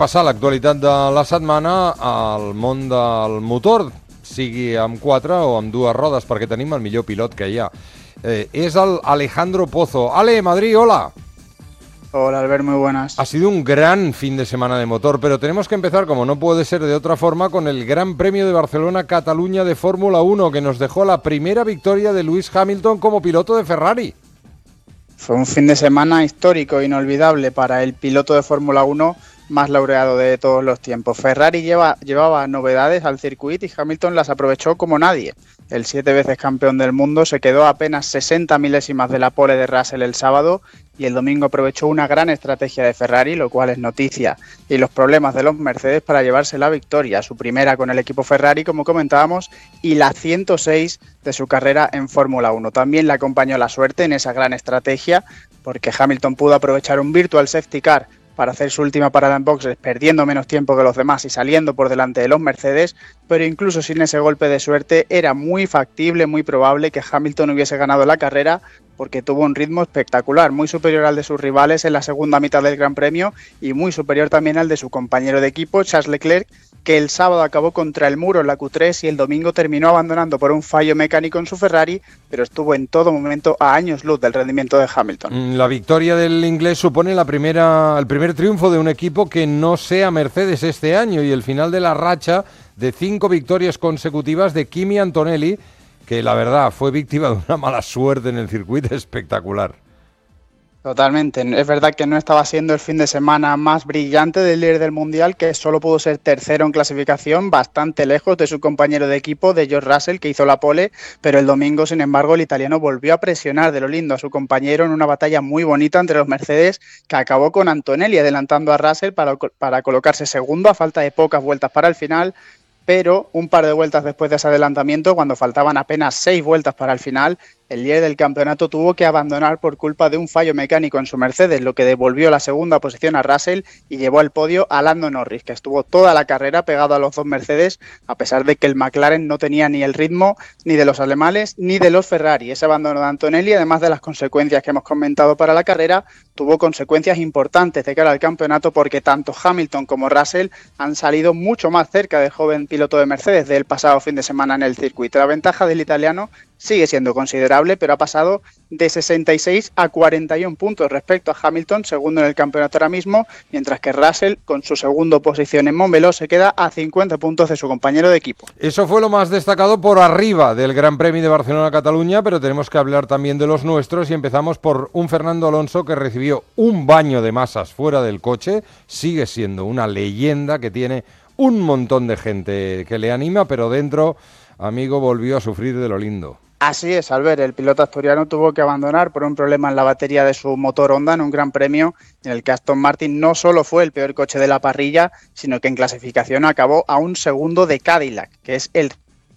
repassar l'actualitat de la setmana al món del motor, sigui amb 4 o amb 2 rodes, perquè tenim el millor pilot que hi ha. Es el Alejandro Pozo. Ale, Madrid, hola. Hola, Albert, muy buenas. Ha sido un gran fin de semana de motor, pero tenemos que empezar, como no puede ser de otra forma, con el Gran Premio de Barcelona-Cataluña de Fórmula 1, que nos dejó la primera victoria de Lewis Hamilton como piloto de Ferrari. Fue un fin de semana histórico, inolvidable para el piloto de Fórmula 1 más laureado de todos los tiempos. Ferrari llevaba novedades al circuito y Hamilton las aprovechó como nadie. El 7 veces campeón del mundo se quedó a apenas 60 milésimas de la pole de Russell el sábado y el domingo aprovechó una gran estrategia de Ferrari, lo cual es noticia, y los problemas de los Mercedes para llevarse la victoria, su primera con el equipo Ferrari, como comentábamos, y la 106 de su carrera en Fórmula 1. También le acompañó la suerte en esa gran estrategia, porque Hamilton pudo aprovechar un virtual safety car para hacer su última parada en boxes, perdiendo menos tiempo que los demás y saliendo por delante de los Mercedes, pero incluso sin ese golpe de suerte era muy factible, muy probable que Hamilton hubiese ganado la carrera, porque tuvo un ritmo espectacular, muy superior al de sus rivales en la segunda mitad del Gran Premio y muy superior también al de su compañero de equipo, Charles Leclerc, que el sábado acabó contra el muro en la Q3 y el domingo terminó abandonando por un fallo mecánico en su Ferrari, pero estuvo en todo momento a años luz del rendimiento de Hamilton. La victoria del inglés supone el primer triunfo de un equipo que no sea Mercedes este año y el final de la racha de 5 victorias consecutivas de Kimi Antonelli, que la verdad fue víctima de una mala suerte en el circuito espectacular. Totalmente, es verdad que no estaba siendo el fin de semana más brillante del líder del Mundial, que solo pudo ser tercero en clasificación, bastante lejos de su compañero de equipo, de George Russell, que hizo la pole, pero el domingo, sin embargo, el italiano volvió a presionar de lo lindo a su compañero en una batalla muy bonita entre los Mercedes, que acabó con Antonelli adelantando a Russell para colocarse segundo a falta de pocas vueltas para el final. Pero un par de vueltas después de ese adelantamiento, cuando faltaban apenas 6 vueltas para el final, el líder del campeonato tuvo que abandonar por culpa de un fallo mecánico en su Mercedes, lo que devolvió la segunda posición a Russell y llevó al podio a Lando Norris, que estuvo toda la carrera pegado a los dos Mercedes, a pesar de que el McLaren no tenía ni el ritmo ni de los alemanes ni de los Ferrari. Ese abandono de Antonelli, además de las consecuencias que hemos comentado para la carrera, tuvo consecuencias importantes de cara al campeonato, porque tanto Hamilton como Russell han salido mucho más cerca del joven piloto de Mercedes del pasado fin de semana en el circuito. La ventaja del italiano sigue siendo considerable, pero ha pasado de 66 a 41 puntos respecto a Hamilton, segundo en el campeonato ahora mismo, mientras que Russell, con su segunda posición en Montmeló, se queda a 50 puntos de su compañero de equipo. Eso fue lo más destacado por arriba del Gran Premio de Barcelona-Cataluña, pero tenemos que hablar también de los nuestros y empezamos por un Fernando Alonso que recibió un baño de masas fuera del coche, sigue siendo una leyenda que tiene un montón de gente que le anima, pero dentro, amigo, volvió a sufrir de lo lindo. Así es, Albert, el piloto asturiano tuvo que abandonar por un problema en la batería de su motor Honda en un gran premio en el que Aston Martin no solo fue el peor coche de la parrilla, sino que en clasificación acabó a un segundo de Cadillac, que es el...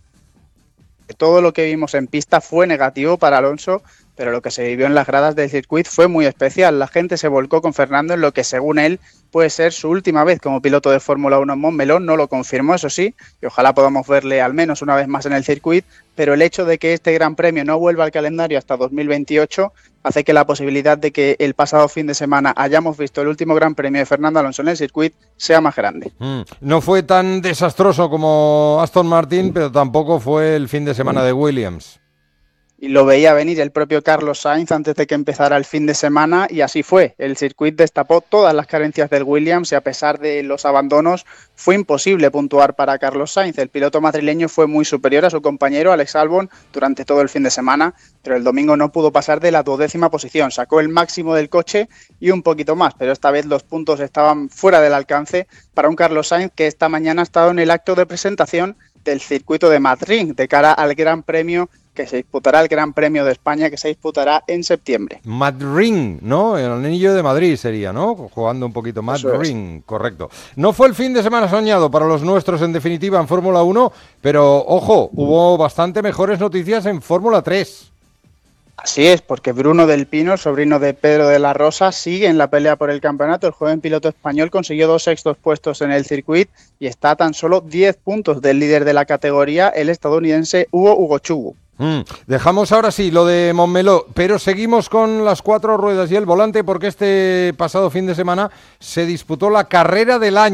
Todo lo que vimos en pista fue negativo para Alonso, pero lo que se vivió en las gradas del circuito fue muy especial. La gente se volcó con Fernando en lo que, según él, puede ser su última vez como piloto de Fórmula 1 en Montmeló. No lo confirmó, eso sí, y ojalá podamos verle al menos una vez más en el circuito, pero el hecho de que este Gran Premio no vuelva al calendario hasta 2028 hace que la posibilidad de que el pasado fin de semana hayamos visto el último Gran Premio de Fernando Alonso en el circuito sea más grande. No fue tan desastroso como Aston Martin, pero tampoco fue el fin de semana de Williams. Y lo veía venir el propio Carlos Sainz antes de que empezara el fin de semana, y así fue. El circuito destapó todas las carencias del Williams y a pesar de los abandonos fue imposible puntuar para Carlos Sainz. El piloto madrileño fue muy superior a su compañero Alex Albon durante todo el fin de semana, pero el domingo no pudo pasar de la 12ª posición. Sacó el máximo del coche y un poquito más, pero esta vez los puntos estaban fuera del alcance para un Carlos Sainz que esta mañana ha estado en el acto de presentación del circuito de Madrid de cara al Gran Premio que se disputará, el Gran Premio de España, que se disputará en septiembre. Madrid, ¿no? El anillo de Madrid sería, ¿no? Jugando un poquito Madrid, correcto. No fue el fin de semana soñado para los nuestros, en definitiva, en Fórmula 1, pero, ojo, hubo bastante mejores noticias en Fórmula 3. Así es, porque Bruno del Pino, el sobrino de Pedro de la Rosa, sigue en la pelea por el campeonato. El joven piloto español consiguió 2 sextos puestos en el circuito y está a tan solo 10 puntos del líder de la categoría, el estadounidense Hugo Chugu. Dejamos ahora sí lo de Montmeló, pero seguimos con las 4 ruedas y el volante, porque este pasado fin de semana se disputó la carrera del año.